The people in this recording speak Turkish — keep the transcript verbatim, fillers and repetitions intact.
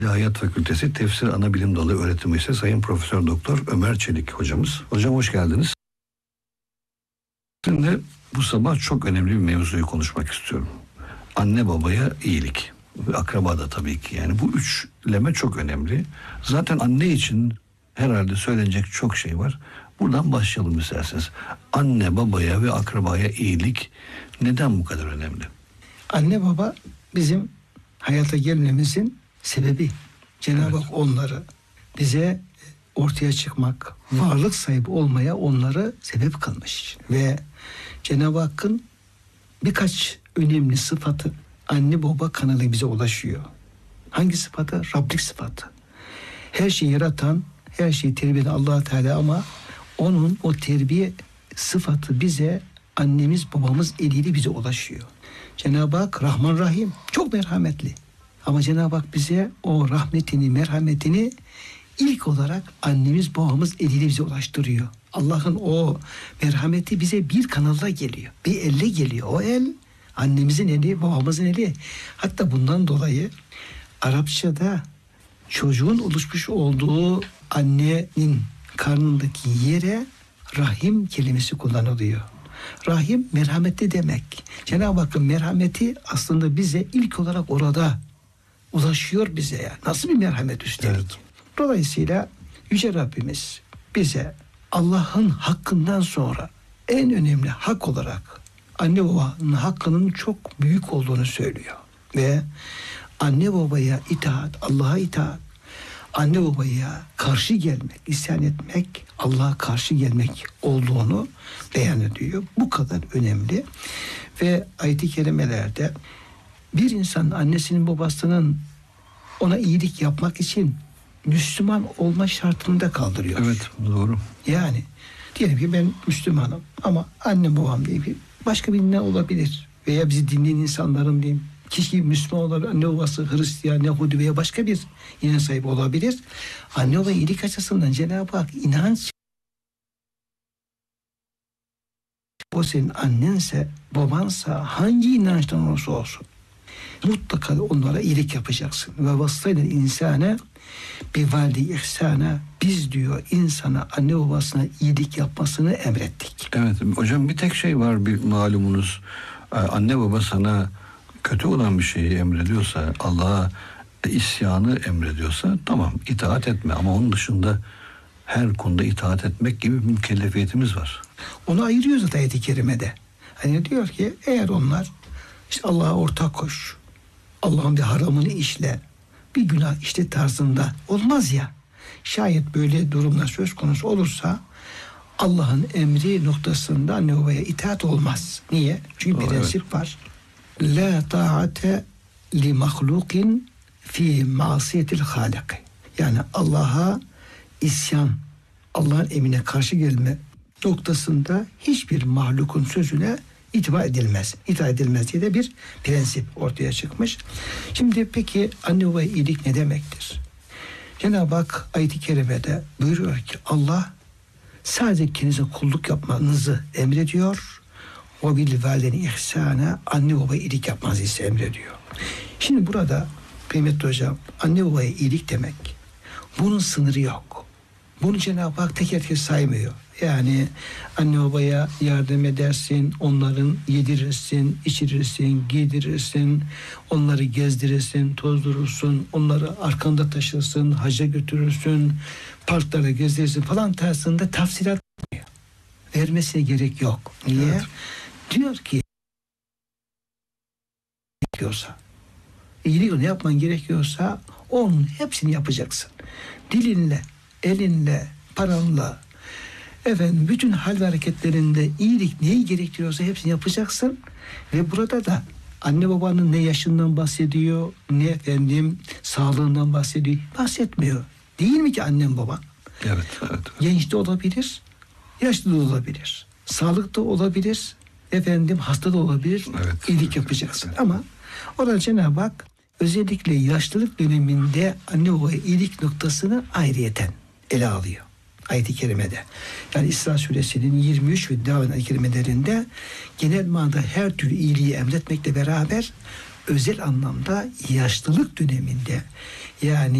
İlahiyat Fakültesi Tefsir Anabilim Dalı öğretim üyesi Sayın Profesör Doktor Ömer Çelik hocamız. Hocam hoş geldiniz. Şimdi bu sabah çok önemli bir mevzuyu konuşmak istiyorum. Anne babaya iyilik ve akraba da tabii ki, yani bu üçleme çok önemli. Zaten anne için herhalde söylenecek çok şey var. Buradan başlayalım isterseniz. Anne babaya ve akrabaya iyilik neden bu kadar önemli? Anne baba bizim hayata gelmemizin sebebi. Cenab-ı Evet. Hak onları bize ortaya çıkmak, varlık sahibi olmaya onları sebep kılmış. Ve Cenab-ı Hakk'ın birkaç önemli sıfatı anne baba kanalı bize ulaşıyor. Hangi sıfatı? Rablik sıfatı. Her şeyi yaratan, her şeyi terbiye eden Allah Teala, ama onun o terbiye sıfatı bize annemiz babamız eliyle bize ulaşıyor. Cenab-ı Hak Rahman Rahim, çok merhametli. Ama Cenab-ı Hak bize o rahmetini, merhametini ilk olarak annemiz babamız eliyle bize ulaştırıyor. Allah'ın o merhameti bize bir kanalda geliyor. Bir elle geliyor. O el annemizin eli, babamızın eli. Hatta bundan dolayı Arapçada çocuğun oluşmuş olduğu annenin karnındaki yere rahim kelimesi kullanılıyor. Rahim merhametli demek. Cenab-ı Hakk'ın merhameti aslında bize ilk olarak orada ulaşıyor bize ya. Nasıl bir merhamet üstelik. Evet. Dolayısıyla Yüce Rabbimiz bize Allah'ın hakkından sonra en önemli hak olarak anne babanın hakkının çok büyük olduğunu söylüyor. Ve anne babaya itaat, Allah'a itaat, anne babaya karşı gelmek, isyan etmek, Allah'a karşı gelmek olduğunu beyan ediyor. Bu kadar önemli. Ve ayet-i kerimelerde bir insanın annesinin babasının ona iyilik yapmak için Müslüman olma şartını da kaldırıyor. Evet, doğru. Yani diyelim ki ben Müslümanım ama annem babam diye bir başka bir ne olabilir? Veya bizi dinleyen insanların diyeyim, kişi Müslüman olabilir, anne babası Hristiyan, Yahudi veya başka bir inanç sahibi olabilir. Anne baba iyilik açısından Cenab-ı Hak inanç, o senin annense, babansa, hangi inançtan olursa olsun mutlaka onlara iyilik yapacaksın. Ve vassayla insane bir valide ihsana, biz diyor insana, anne babasına iyilik yapmasını emrettik. Evet hocam, bir tek şey var, bir malumunuz, anne baba sana kötü olan bir şeyi emrediyorsa, Allah'a isyanı emrediyorsa tamam, itaat etme, ama onun dışında her konuda itaat etmek gibi bir mükellefiyetimiz var. Onu ayırıyor zaten ayet-i kerimede. Hani diyor ki eğer onlar işte Allah'a ortak koş, Allah'ın bir haramını işle, bir günah işte tarzında olmaz ya. Şayet böyle durumlar söz konusu olursa Allah'ın emri noktasında anne babaya itaat olmaz. Niye? Çünkü bir prensip evet. var. La ta'ate li mahlukin fi masiyetil halik. Yani Allah'a isyan, Allah'ın emrine karşı gelme noktasında hiçbir mahlukun sözüne itibar edilmez. İtaat edilmez diye de bir prensip ortaya çıkmış. Şimdi peki anne babaya iyilik ne demektir? Cenab-ı Hak ayet-i kerimede buyuruyor ki Allah sadece kendinize kulluk yapmanızı emrediyor. O bil valideni ihsana, anne babaya iyilik yapmanızı ise emrediyor. Şimdi burada kıymetli hocam, anne babaya iyilik demek, bunun sınırı yok. Bunu Cenab-ı Hak teker teker saymıyor. Yani anne babaya yardım edersin, onların yedirirsin, içirirsin, giydirirsin, onları gezdirirsin, tozdurursun, onları arkanda taşırsın, hacca götürürsün, parklara gezdirirsin falan tarzında tafsilat vermesine gerek yok. Niye? Evet. Diyor ki gerekiyorsa, iyilik ne yapman gerekiyorsa onun hepsini yapacaksın. Dilinle, elinle, paranla, efendim bütün hal ve hareketlerinde iyilik neyi gerektiriyorsa hepsini yapacaksın. Ve burada da anne babanın ne yaşından bahsediyor, ne efendim sağlığından bahsediyor, bahsetmiyor. Değil mi ki annem baban? Evet, evet. Genç de olabilir, yaşlı da olabilir, sağlıklı olabilir, efendim hasta da olabilir, evet, iyilik yapacaksın. Evet. Ama orada Cenab-ı Hak özellikle yaşlılık döneminde anne babaya iyilik noktasını ayrıyeten ele alıyor. Ayet-i kerimede. Yani İsra suresinin yirmi üç ve devam ayet-i kerimelerinde genel manada her türlü iyiliği emretmekle beraber özel anlamda yaşlılık döneminde Yani